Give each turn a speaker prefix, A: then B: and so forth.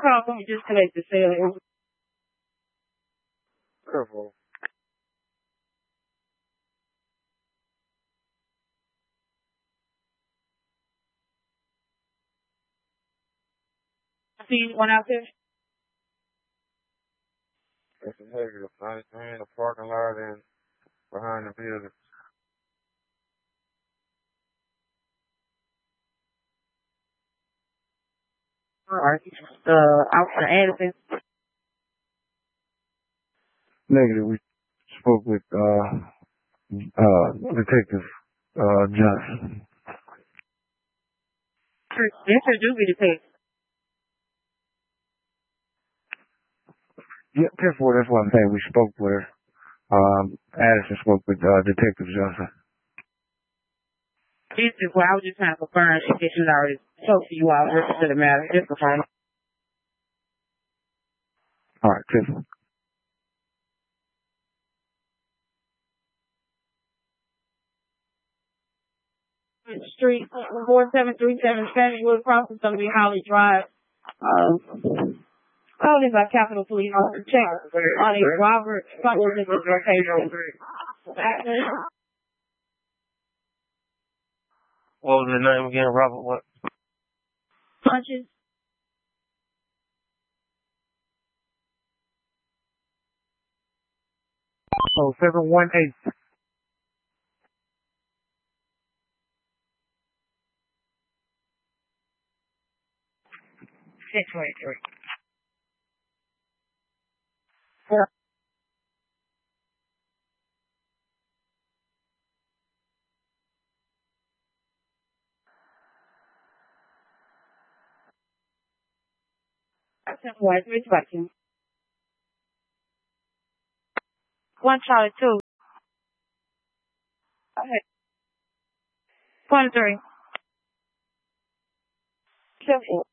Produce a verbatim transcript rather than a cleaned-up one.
A: call from me disconnect the cell.
B: Careful.
A: See one out there?
B: It's a negative. ninety-three in the parking lot and behind the building.
A: Alright. Uh, Officer Anderson.
B: Negative. We spoke with uh uh Detective uh Johnson.
A: Introduce me to text.
B: Yeah, careful. That's what I'm saying. We spoke with her. Um, Addison spoke with uh, Detective Johnson.
A: This is why I was just trying to confirm if this is already spoke to you all to the matter. Just confirm.
B: All right, careful.
A: Street four seven three seven Fenwood Crossing, going to be Holly Drive. Um, called in by Capitol Police Officer Check on a Robert Punches location.
B: What was the name again, Robert? What?
A: Punches.
B: Oh, seven one eight.
A: Six twenty three. One three two. One Charlie two. Okay. One three. Careful.